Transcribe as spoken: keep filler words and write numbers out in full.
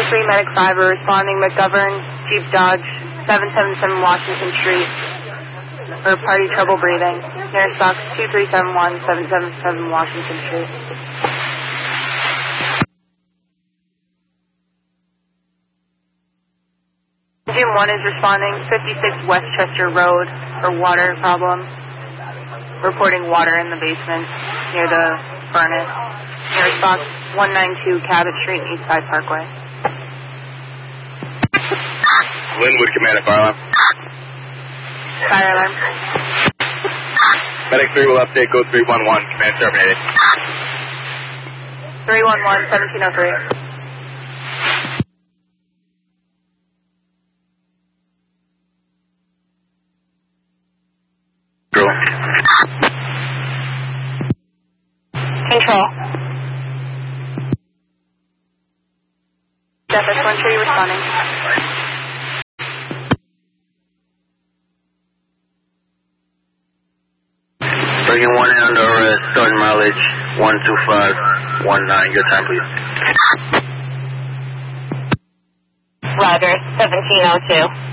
three Medic five are responding. McGovern, Jeep Dodge, seven seven seven Washington Street. For party trouble breathing. Nearest box two three seven one, seven seven seven Washington Street. Engine one is responding. fifty-six Westchester Road for water problem. Reporting water in the basement near the furnace. Nearest box one ninety-two Cabot Street, Eastside Parkway. Linwood, command at fire alarm. Fire alarm. Medic three will update, go three one one, command terminated. three one one, seventeen oh three. Control. Control. F S one three responding. Bringing one in under arrest, starting mileage one two five one nine. Good time, please. Roger, seventeen oh two.